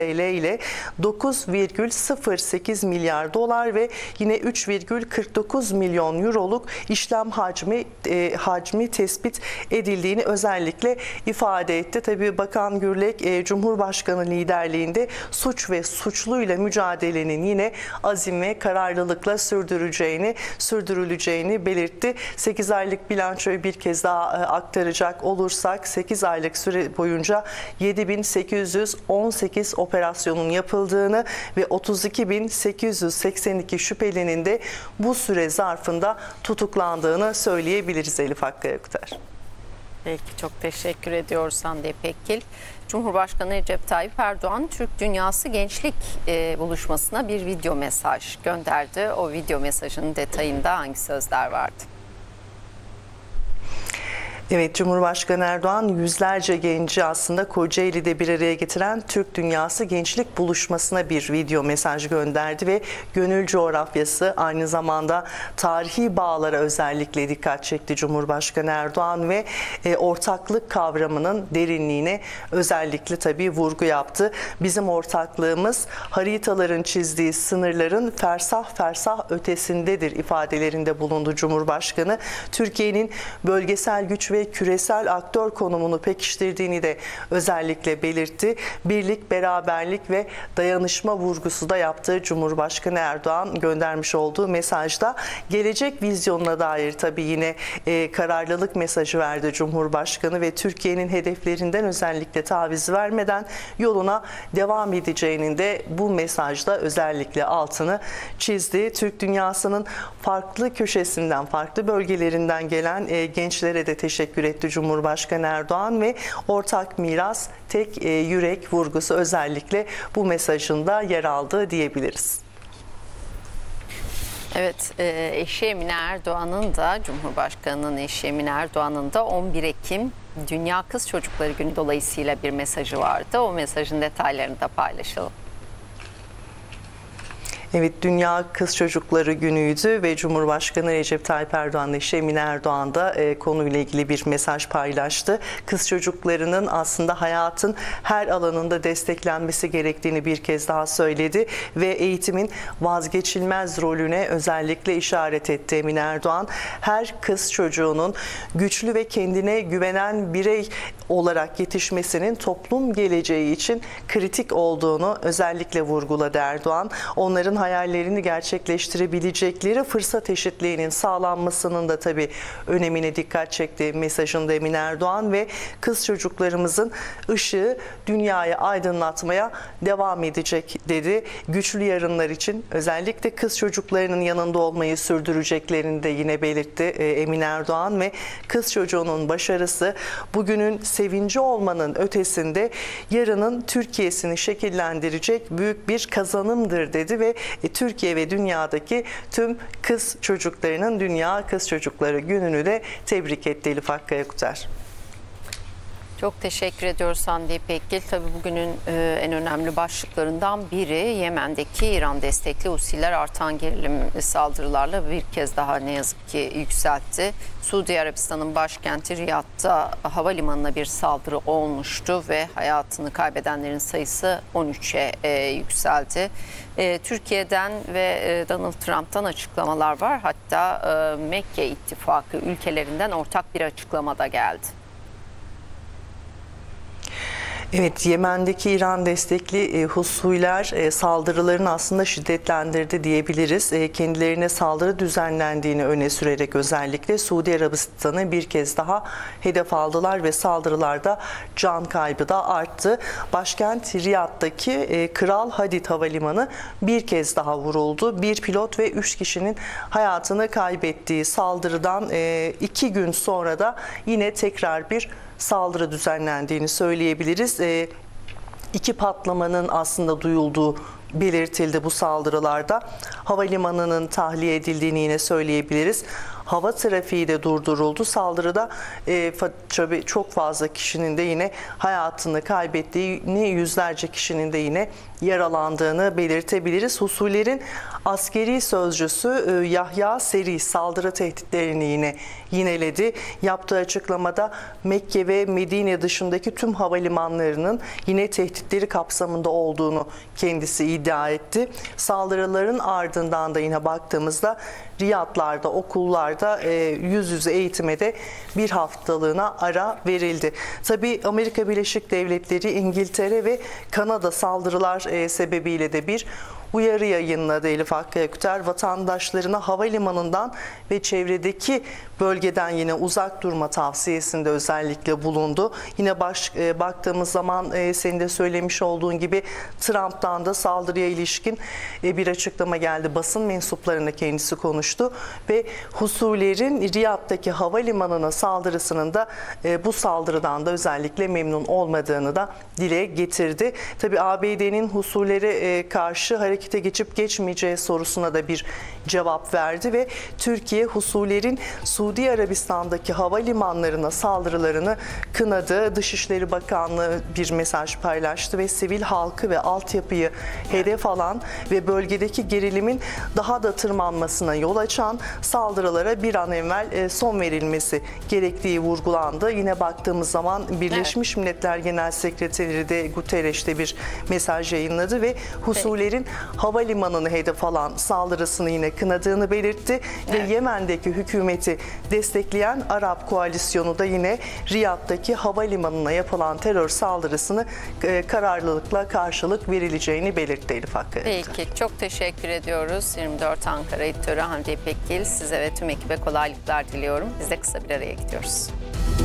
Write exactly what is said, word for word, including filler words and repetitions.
T L ile dokuz virgül sıfır sekiz milyar dolar ve yine üç virgül kırk dokuz milyon euroluk işlem hacmi e, hacmi tespit edildiğini özellikle ifade etti. Tabii Bakan Gürlek e, Cumhurbaşkanı liderliğinde suç ve suçluyla mücadelenin yine azim ve kararlılıkla sürdüreceğini sürdürüleceğini belirtti. sekiz aylık bilançoyu bir kez daha e, aktaracak olursak sekiz aylık süre boyunca yedi bin sekiz yüz on sekiz operasyonun yapıldığını ve otuz iki bin sekiz yüz seksen iki şüphelinin de bu süre zarfında tutuklandığını söyleyebiliriz Elif Hakkı Aktar. Peki, çok teşekkür ediyoruz Hande Pekgil. Cumhurbaşkanı Recep Tayyip Erdoğan Türk Dünyası Gençlik e, buluşmasına bir video mesaj gönderdi. O video mesajının detayında hangi sözler vardı? Evet, Cumhurbaşkanı Erdoğan yüzlerce genci aslında Kocaeli'de bir araya getiren Türk Dünyası Gençlik Buluşması'na bir video mesaj gönderdi ve gönül coğrafyası, aynı zamanda tarihi bağlara özellikle dikkat çekti Cumhurbaşkanı Erdoğan ve e, ortaklık kavramının derinliğine özellikle tabii vurgu yaptı. Bizim ortaklığımız haritaların çizdiği sınırların fersah fersah ötesindedir ifadelerinde bulundu Cumhurbaşkanı. Türkiye'nin bölgesel güç ve küresel aktör konumunu pekiştirdiğini de özellikle belirtti. Birlik, beraberlik ve dayanışma vurgusu da yaptığı Cumhurbaşkanı Erdoğan göndermiş olduğu mesajda gelecek vizyonuna dair tabii yine e, kararlılık mesajı verdi Cumhurbaşkanı ve Türkiye'nin hedeflerinden özellikle taviz vermeden yoluna devam edeceğinin de bu mesajda özellikle altını çizdi. Türk dünyasının farklı köşesinden, farklı bölgelerinden gelen e, gençlere de teşekkür etti Cumhurbaşkanı Erdoğan ve ortak miras, tek e, yürek vurgusu özellikle bu mesajında yer aldı diyebiliriz. Evet, eşi Emine Erdoğan'ın da, Cumhurbaşkanı'nın eşi Emine Erdoğan'ın da on bir Ekim Dünya Kız Çocukları Günü dolayısıyla bir mesajı vardı. O mesajın detaylarını da paylaşalım. Evet, Dünya Kız Çocukları Günü'ydü ve Cumhurbaşkanı Recep Tayyip Erdoğan'la eşi Emine Erdoğan da e, konuyla ilgili bir mesaj paylaştı. Kız çocuklarının aslında hayatın her alanında desteklenmesi gerektiğini bir kez daha söyledi ve eğitimin vazgeçilmez rolüne özellikle işaret etti Emine Erdoğan. Her kız çocuğunun güçlü ve kendine güvenen birey olarak yetişmesinin toplum geleceği için kritik olduğunu özellikle vurguladı Erdoğan. Onların hayallerini gerçekleştirebilecekleri fırsat eşitliğinin sağlanmasının da tabii önemine dikkat çekti mesajında Emine Erdoğan ve kız çocuklarımızın ışığı dünyayı aydınlatmaya devam edecek dedi. Güçlü yarınlar için özellikle kız çocuklarının yanında olmayı sürdüreceklerini de yine belirtti Emine Erdoğan ve kız çocuğunun başarısı bugünün sevinci olmanın ötesinde yarının Türkiye'sini şekillendirecek büyük bir kazanımdır dedi ve Türkiye ve dünyadaki tüm kız çocuklarının Dünya Kız Çocukları Günü'nü de tebrik etti Elif Hakkı Aktar. Çok teşekkür ediyoruz Hande Pekgil. Tabii bugünün e, en önemli başlıklarından biri Yemen'deki İran destekli Husiler artan gerilim saldırılarla bir kez daha ne yazık ki yükseltti. Suudi Arabistan'ın başkenti Riyad'da havalimanına bir saldırı olmuştu ve hayatını kaybedenlerin sayısı on üçe e, yükseldi. E, Türkiye'den ve e, Donald Trump'tan açıklamalar var. Hatta e, Mekke ittifakı ülkelerinden ortak bir açıklama da geldi. Evet, Yemen'deki İran destekli e, Husiler e, saldırılarını aslında şiddetlendirdi diyebiliriz. E, kendilerine saldırı düzenlendiğini öne sürerek özellikle Suudi Arabistan'ı bir kez daha hedef aldılar ve saldırılarda can kaybı da arttı. Başkent Riyad'daki e, Kral Hadid Havalimanı bir kez daha vuruldu. Bir pilot ve üç kişinin hayatını kaybettiği saldırıdan e, iki gün sonra da yine tekrar bir saldırı düzenlendiğini söyleyebiliriz. E, iki patlamanın aslında duyulduğu belirtildi bu saldırılarda. Havalimanının tahliye edildiğini yine söyleyebiliriz. hava trafiği de durduruldu. Saldırıda e, fa- tabii çok fazla kişinin de yine hayatını kaybettiğini, yüzlerce kişinin de yine yaralandığını belirtebiliriz. Husilerin askeri sözcüsü e, Yahya Seri saldırı tehditlerini yine yineledi. Yaptığı açıklamada Mekke ve Medine dışındaki tüm havalimanlarının yine tehditleri kapsamında olduğunu kendisi iddia etti. Saldırıların ardından da yine baktığımızda Riyadlar'da, okullarda e, yüz yüze eğitime de bir haftalığına ara verildi. Tabii Amerika Birleşik Devletleri, İngiltere ve Kanada saldırılar e, sebebiyle de bir uyarı yayınladı Elif Hakkı Ekter. Vatandaşlarına havalimanından ve çevredeki bölgeden yine uzak durma tavsiyesinde özellikle bulundu. Yine baş, e, baktığımız zaman e, senin de söylemiş olduğun gibi Trump'tan da saldırıya ilişkin e, bir açıklama geldi. Basın mensuplarına kendisi konuştu ve Husilerin Riyad'daki havalimanına saldırısının da e, bu saldırıdan da özellikle memnun olmadığını da dile getirdi. Tabii A B D'nin Husilere e, karşı harekete geçip geçmeyeceği sorusuna da bir cevap verdi ve Türkiye Husilerin Suudi Arabistan'daki havalimanlarına saldırılarını kınadı. Dışişleri Bakanlığı bir mesaj paylaştı ve sivil halkı ve altyapıyı hedef alan ve bölgedeki gerilimin daha da tırmanmasına yol açan saldırılara bir an evvel son verilmesi gerektiği vurgulandı. Yine baktığımız zaman Birleşmiş evet. Milletler Genel Sekreteri de Guterres de bir mesaj yayınladı ve Husilerin havalimanını hedef alan saldırısını yine kınadığını belirtti evet. ve Yemen'deki hükümeti destekleyen Arap koalisyonu da yine Riyad'daki havalimanına yapılan terör saldırısını e, kararlılıkla karşılık verileceğini belirtti Elif Hakkı. Peki, çok teşekkür ediyoruz. yirmi dört Ankara editörü Hande İpekgil. Size ve tüm ekibe kolaylıklar diliyorum. Biz de kısa bir araya gidiyoruz.